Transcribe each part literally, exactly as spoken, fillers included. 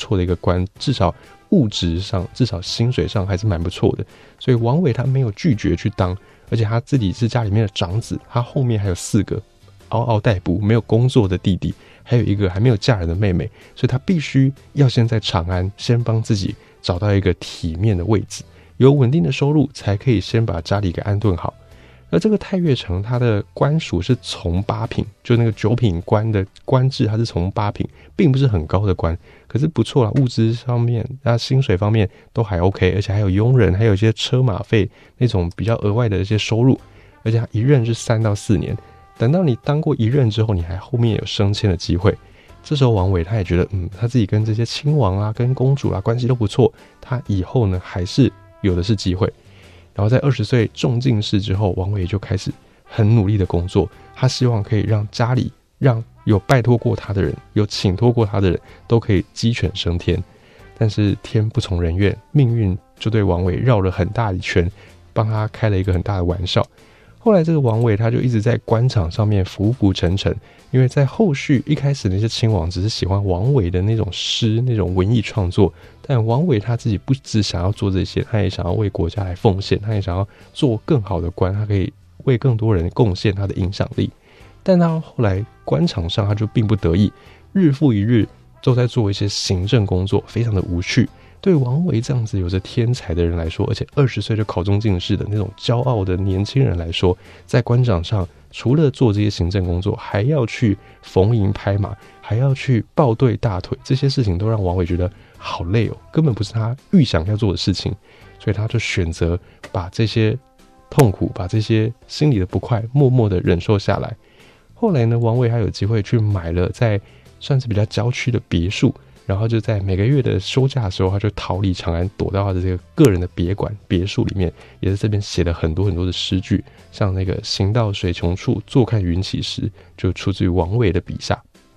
错的一个官，至少物质上至少薪水上还是蛮不错的，所以王伟他没有拒绝去当，而且他自己是家里面的长子，他后面还有四个嗷嗷待哺没有工作的弟弟，还有一个还没有嫁人的妹妹，所以他必须要先在长安先帮自己找到一个体面的位置，有稳定的收入，才可以先把家里给安顿好。而这个太岳城，它的官署是从八品，就那个九品官的官制，它是从八品，并不是很高的官，可是不错啦，物资上面、那薪水方面都还 OK， 而且还有佣人，还有一些车马费那种比较额外的一些收入，而且他一任是三到四年，等到你当过一任之后，你还后面有升迁的机会。这时候王伟他也觉得，嗯，他自己跟这些亲王啊、跟公主啊关系都不错，他以后呢还是有的是机会。然后在二十岁中进士之后，王伟就开始很努力的工作，他希望可以让家里、让有拜托过他的人、有请托过他的人都可以鸡犬升天。但是天不从人愿，命运就对王伟绕了很大一圈，帮他开了一个很大的玩笑。后来这个王伟他就一直在官场上面浮浮沉沉，因为在后续一开始那些亲王只是喜欢王伟的那种诗、那种文艺创作，但王伟他自己不只想要做这些，他也想要为国家来奉献，他也想要做更好的官，他可以为更多人贡献他的影响力。但他后来官场上他就并不得意，日复一日都在做一些行政工作，非常的无趣。对王维这样子有着天才的人来说，而且二十岁就考中进士的那种骄傲的年轻人来说，在官场上除了做这些行政工作，还要去逢迎拍马，还要去抱对大腿，这些事情都让王维觉得好累哦，根本不是他预想要做的事情，所以他就选择把这些痛苦，把这些心里的不快默默的忍受下来。后来呢，王维还有机会去买了在算是比较郊区的别墅，然后就在每个月的休假的时候，他就逃离长安，躲到他的这个个人的别馆别墅里面，也在这边写了很多很多的诗句，像那个行到水穷处，坐看云起时，就出自于王维的笔下。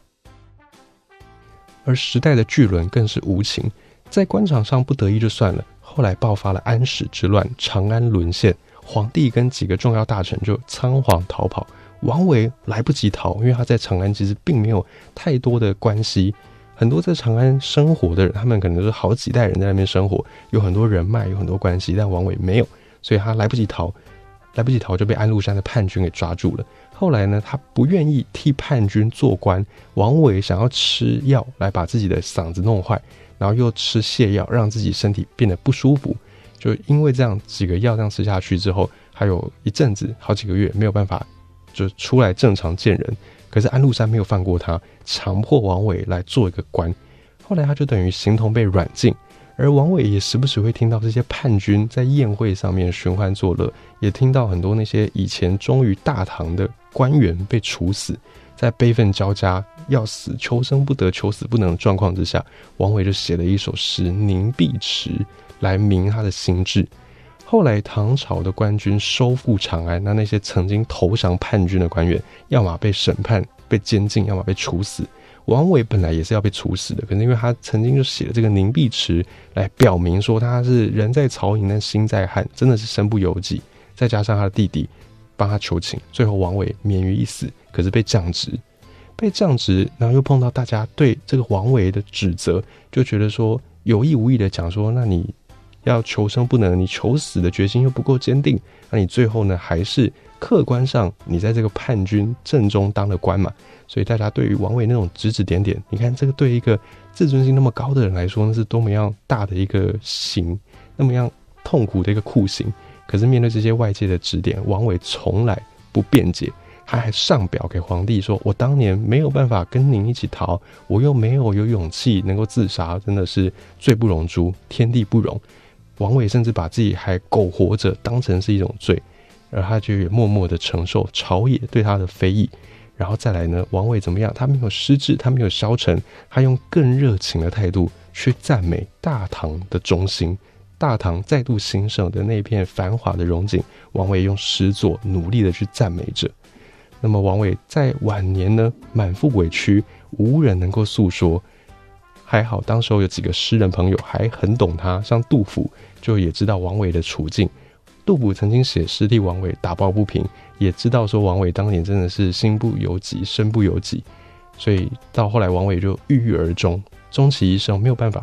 而时代的巨轮更是无情，在官场上不得意就算了，后来爆发了安史之乱，长安沦陷，皇帝跟几个重要大臣就仓皇逃跑，王维来不及逃，因为他在长安其实并没有太多的关系，很多在长安生活的人，他们可能是好几代人在那边生活，有很多人脉，有很多关系，但王维没有，所以他来不及逃，来不及逃就被安禄山的叛军给抓住了。后来呢，他不愿意替叛军做官，王维想要吃药来把自己的嗓子弄坏，然后又吃泻药让自己身体变得不舒服，就因为这样几个药这样吃下去之后，还有一阵子好几个月没有办法就出来正常见人。可是安禄山没有放过他，强迫王维来做一个官。后来他就等于形同被软禁，而王维也时不时会听到这些叛军在宴会上面寻欢作乐，也听到很多那些以前忠于大唐的官员被处死，在悲愤交加、要死求生不得、求死不能的状况之下，王维就写了一首诗《凝碧池》来明他的心志。后来唐朝的官军收复长安，那那些曾经投降叛军的官员，要么被审判被监禁，要么被处死。王维本来也是要被处死的，可是因为他曾经就写了这个凝碧池来表明说他是人在曹营但心在汉，真的是身不由己，再加上他的弟弟帮他求情，最后王维免于一死，可是被降职被降职然后又碰到大家对这个王维的指责，就觉得说有意无意的讲说，那你要求生不能，你求死的决心又不够坚定，那你最后呢还是客观上你在这个叛军阵中当了官嘛，所以大家对于王维那种指指点点，你看这个对一个自尊心那么高的人来说，那是多么样大的一个刑，那么样痛苦的一个酷刑。可是面对这些外界的指点，王维从来不辩解，他还上表给皇帝说，我当年没有办法跟您一起逃，我又没有有勇气能够自杀，真的是罪不容诛，天地不容。王维甚至把自己还苟活着当成是一种罪，而他就也默默的承受朝野对他的非议。然后再来呢，王维怎么样？他没有失志，他没有消沉，他用更热情的态度去赞美大唐的中兴，大唐再度兴盛的那片繁华的荣景，王维用诗作努力的去赞美着。那么王维在晚年呢，满腹委屈，无人能够诉说。还好当时候有几个诗人朋友还很懂他，像杜甫就也知道王维的处境，杜甫曾经写诗替王维打抱不平，也知道说王维当年真的是心不由己身不由己，所以到后来王维就郁郁而终， 终其一生没有办法